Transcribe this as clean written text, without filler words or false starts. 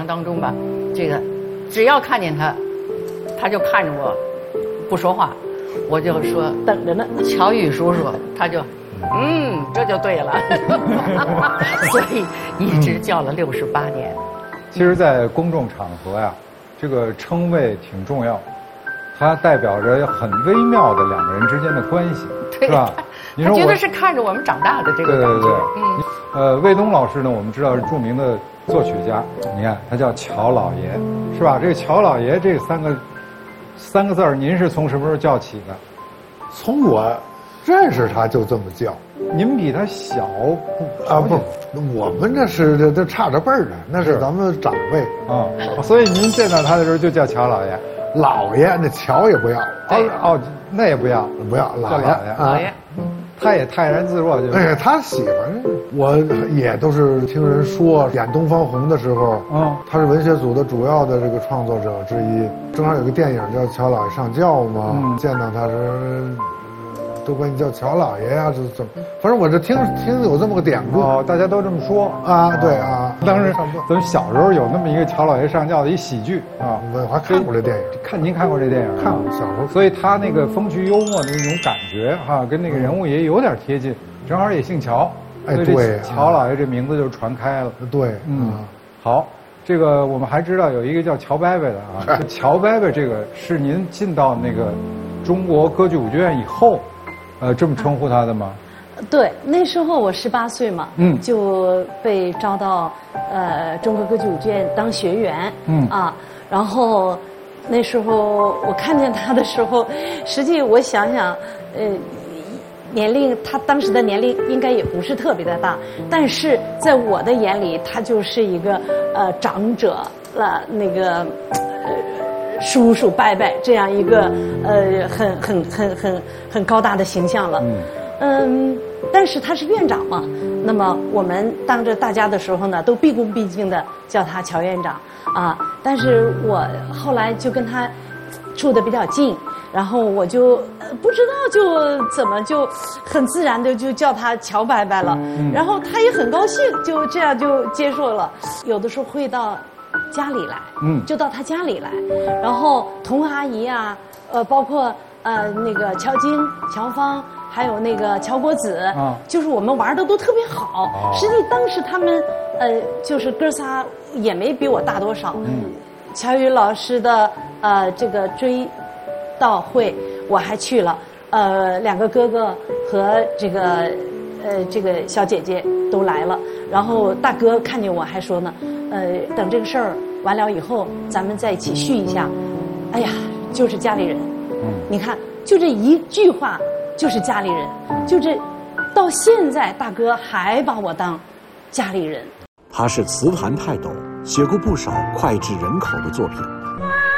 象当中吧，这个只要看见他，他就看着我，不说话，我就说等着呢。乔宇叔叔，他就，这就对了，所以一直叫了68年。 其实，在公众场合呀，这个称谓挺重要，它代表着很微妙的两个人之间的关系，是吧？ 他觉得是看着我们长大的这个感觉。 对。魏东老师呢，我们知道是著名的作曲家，你看他叫乔老爷，是吧？这个乔老爷这三个字儿，您是从什么时候叫起的？ 从我认识他就这么叫。 您比他小不，我们这差着辈儿呢，那是咱们长辈啊。所以您见到他的时候就叫乔老爷， 老爷那乔也不要。 那也不要， 不要老爷老爷。 他也泰然自若，就他喜欢。我也都是听人说，演《东方红》的时候，他是文学组的主要的这个创作者之一。正好有个电影叫《乔老爷上轿》嘛，见到他时，都管你叫乔老爷呀，这怎么？反正我这听有这么个典故， 大家都这么说啊。对啊， 当时咱们小时候有那么一个乔老爷上轿的一喜剧啊， 我还看过这电影。 您看过这电影？ 看过，小时候。 所以他那个风趣幽默的那种感觉哈，跟那个人物也有点贴近，正好也姓乔， 对， 乔老爷这名字就传开了。 对， 好，这个我们还知道有一个叫乔伯伯的啊，乔伯伯这个是您进到那个中国歌剧舞剧院以后，这么称呼他的吗？ 对，那时候我18岁嘛，就被招到中国歌剧舞剧院当学员，然后那时候我看见他的时候，实际我想想，年龄他当时的年龄应该也不是特别的大，但是在我的眼里，他就是一个长者了，那个叔叔伯伯这样一个很高大的形象了。但是他是院长嘛，那么我们当着大家的时候呢，都毕恭毕敬的叫他乔院长啊。但是我后来就跟他处得比较近，然后我就不知道就怎么就很自然的就叫他乔伯伯了，然后他也很高兴，就这样就接受了。有的时候会到家里来，就到他家里来，然后童阿姨啊，包括那个乔晶、乔芳。还有那个乔国子，就是我们玩的都特别好。实际当时他们，就是哥仨也没比我大多少。乔宇老师的这个追悼会我还去了，2个哥哥和这个小姐姐都来了。然后大哥看见我还说呢，等这个事儿完了以后，咱们在一起叙一下。哎呀，就是家里人。你看，就这一句话。就是家里人，就这，到现在大哥还把我当家里人。 他是词坛泰斗，写过不少脍炙人口的作品。